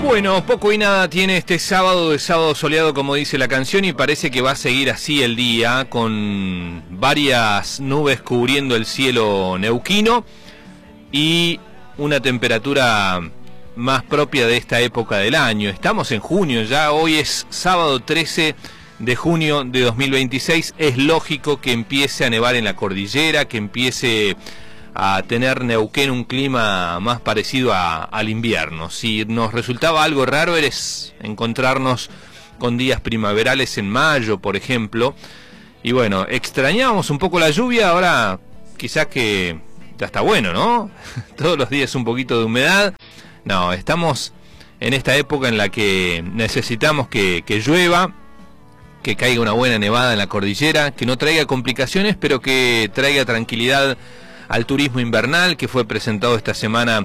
Bueno, poco y nada tiene este sábado de sábado soleado, como dice la canción, y parece que va a seguir así el día, con varias nubes cubriendo el cielo neuquino y una temperatura más propia de esta época del año. Estamos en junio ya, hoy es sábado 13 de junio de 2026. Es lógico que empiece a nevar en la cordillera, que empiece a tener Neuquén un clima más parecido al invierno. Si nos resultaba algo raro es encontrarnos con días primaverales en mayo, por ejemplo. Y bueno, extrañábamos un poco la lluvia, ahora quizás que ya está bueno, ¿no? Todos los días un poquito de humedad. No, estamos en esta época en la que necesitamos que llueva, que caiga una buena nevada en la cordillera, que no traiga complicaciones, pero que traiga tranquilidad al turismo invernal, que fue presentado esta semana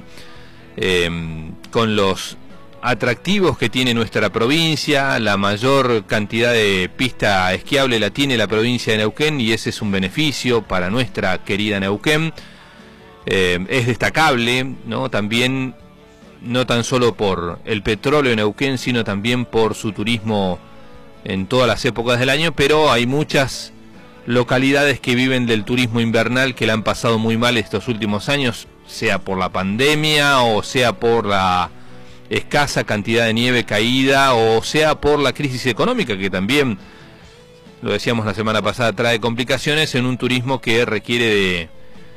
con los atractivos que tiene nuestra provincia. La mayor cantidad de pista esquiable la tiene la provincia de Neuquén, y ese es un beneficio para nuestra querida Neuquén. Es destacable, ¿no? También, no tan solo por el petróleo de Neuquén, sino también por su turismo en todas las épocas del año, pero hay muchas localidades que viven del turismo invernal que la han pasado muy mal estos últimos años, sea por la pandemia o sea por la escasa cantidad de nieve caída o sea por la crisis económica, que también, lo decíamos la semana pasada, trae complicaciones en un turismo que requiere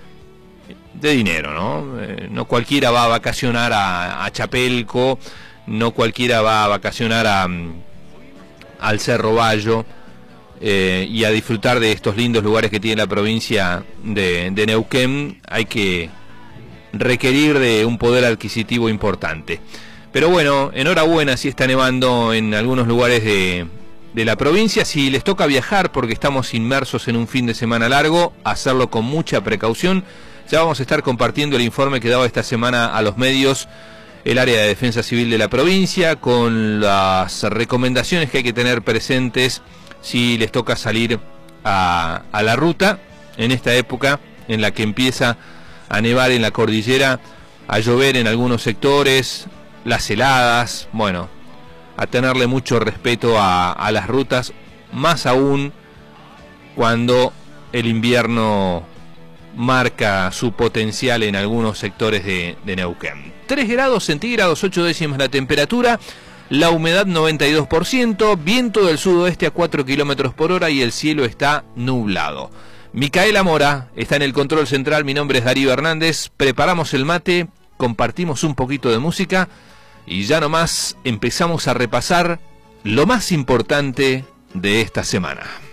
de dinero, ¿no? No cualquiera va a vacacionar a Chapelco, no cualquiera va a vacacionar al Cerro Bayo, y a disfrutar de estos lindos lugares que tiene la provincia de Neuquén. Hay que requerir de un poder adquisitivo importante. Pero bueno, enhorabuena si está nevando en algunos lugares de la provincia. Si les toca viajar porque estamos inmersos en un fin de semana largo, hacerlo con mucha precaución. Ya vamos a estar compartiendo el informe que daba esta semana a los medios el área de defensa civil de la provincia, con las recomendaciones que hay que tener presentes si les toca salir a la ruta en esta época en la que empieza a nevar en la cordillera, a llover en algunos sectores, las heladas. Bueno, a tenerle mucho respeto a las rutas, más aún cuando el invierno marca su potencial en algunos sectores de Neuquén. 3 grados centígrados, 8 décimas la temperatura. La humedad 92%, viento del sudoeste a 4 kilómetros por hora y el cielo está nublado. Micaela Mora está en el control central, mi nombre es Darío Hernández. Preparamos el mate, compartimos un poquito de música y ya nomás empezamos a repasar lo más importante de esta semana.